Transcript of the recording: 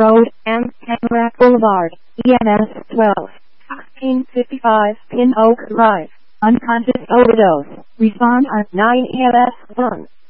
Road, and Tamarack Boulevard, EMS 12, 1655, Pin Oak Drive. Unconscious overdose. Respond at 9 EMS 1.